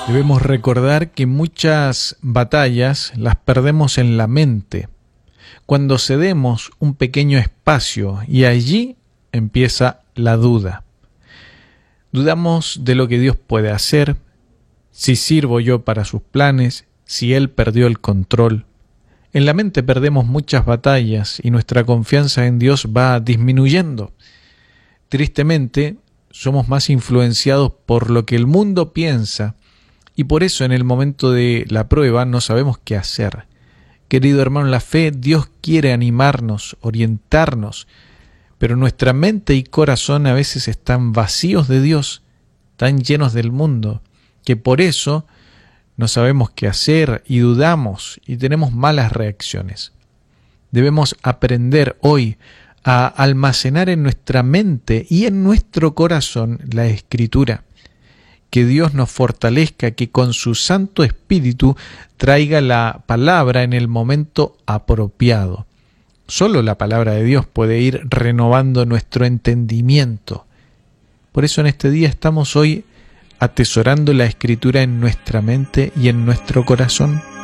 Debemos recordar que muchas batallas las perdemos en la mente, cuando cedemos un pequeño espacio y allí empieza la duda. Dudamos de lo que Dios puede hacer, si sirvo yo para sus planes, si Él perdió el control. En la mente perdemos muchas batallas y nuestra confianza en Dios va disminuyendo. Tristemente, somos más influenciados por lo que el mundo piensa y por eso en el momento de la prueba no sabemos qué hacer. Querido hermano, en la fe Dios quiere animarnos, orientarnos, pero nuestra mente y corazón a veces están vacíos de Dios, tan llenos del mundo, que por eso no sabemos qué hacer y dudamos y tenemos malas reacciones. Debemos aprender hoy a almacenar en nuestra mente y en nuestro corazón la Escritura. Que Dios nos fortalezca, que con su Santo Espíritu traiga la palabra en el momento apropiado. Solo la palabra de Dios puede ir renovando nuestro entendimiento. Por eso en este día estamos hoy atesorando la Escritura en nuestra mente y en nuestro corazón.